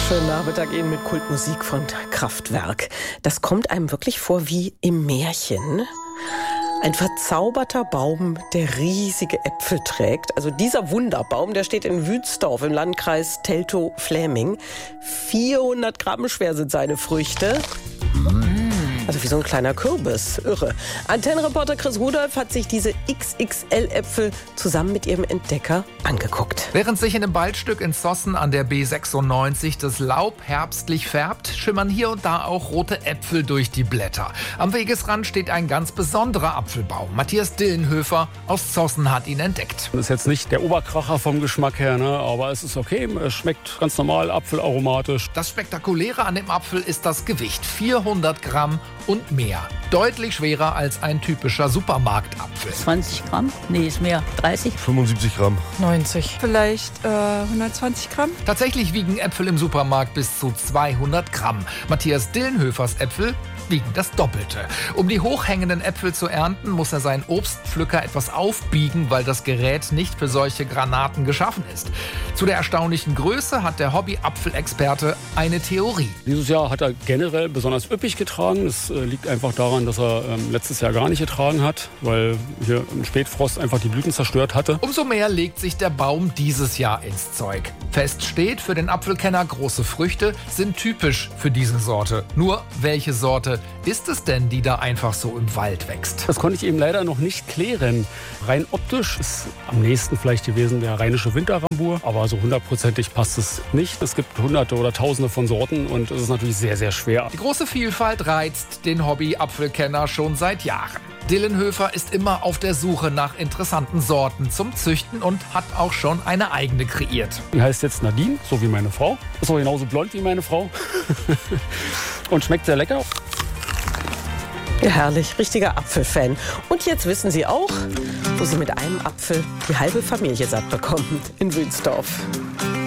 Schönen Nachmittag Ihnen mit Kultmusik von Kraftwerk. Das kommt einem wirklich vor wie im Märchen. Ein verzauberter Baum, der riesige Äpfel trägt. Also dieser Wunderbaum, der steht in Wünsdorf im Landkreis Teltow-Fläming. 400 Gramm schwer sind seine Früchte. Also wie so ein kleiner Kürbis. Irre. Antennenreporter Chris Rudolph hat sich diese XXL-Äpfel zusammen mit ihrem Entdecker angeguckt. Während sich in einem Waldstück in Zossen an der B96 das Laub herbstlich färbt, schimmern hier und da auch rote Äpfel durch die Blätter. Am Wegesrand steht ein ganz besonderer Apfelbaum. Matthias Dillenhöfer aus Zossen hat ihn entdeckt. Das ist jetzt nicht der Oberkracher vom Geschmack her, ne? Aber es ist okay. Es schmeckt ganz normal apfelaromatisch. Das Spektakuläre an dem Apfel ist das Gewicht. 400 Gramm und mehr. Deutlich schwerer als ein typischer Supermarktapfel. 20 Gramm? Nee, ist mehr. 30? 75 Gramm. 90. Vielleicht 120 Gramm. Tatsächlich wiegen Äpfel im Supermarkt bis zu 200 Gramm. Matthias Dillenhöfers Äpfel wiegen das Doppelte. Um die hochhängenden Äpfel zu ernten, muss er seinen Obstpflücker etwas aufbiegen, weil das Gerät nicht für solche Granaten geschaffen ist. Zu der erstaunlichen Größe hat der Hobby-Apfelexperte eine Theorie. Dieses Jahr hat er generell besonders üppig getragen. Das liegt einfach daran, dass er letztes Jahr gar nicht getragen hat, weil hier im Spätfrost einfach die Blüten zerstört hatte. Umso mehr legt sich der Baum dieses Jahr ins Zeug. Fest steht für den Apfelkenner, große Früchte sind typisch für diese Sorte. Nur welche Sorte ist es denn, die da einfach so im Wald wächst? Das konnte ich eben leider noch nicht klären. Rein optisch ist am nächsten vielleicht gewesen der rheinische Winterrambur, aber so hundertprozentig passt es nicht. Es gibt Hunderte oder Tausende von Sorten und es ist natürlich sehr, sehr schwer. Die große Vielfalt reizt den Hobby-Apfelkenner schon seit Jahren. Dillenhöfer ist immer auf der Suche nach interessanten Sorten zum Züchten und hat auch schon eine eigene kreiert. Die heißt jetzt Nadine, so wie meine Frau. Ist auch genauso blond wie meine Frau und schmeckt sehr lecker. Ja, herrlich, richtiger Apfelfan. Und jetzt wissen Sie auch, wo Sie mit einem Apfel die halbe Familie satt bekommen in Wünsdorf.